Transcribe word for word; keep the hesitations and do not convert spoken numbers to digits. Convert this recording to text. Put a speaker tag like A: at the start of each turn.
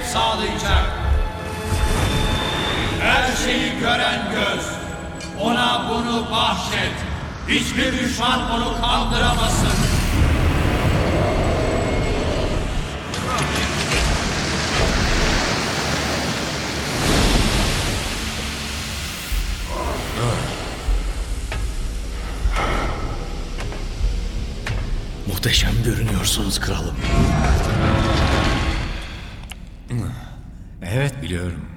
A: sağlayacak. Her şeyi gören göz, ona bunu bahşet. Hiçbir düşman onu kandıramasın.
B: Muhteşem görünüyorsunuz kralım.
C: Evet, biliyorum.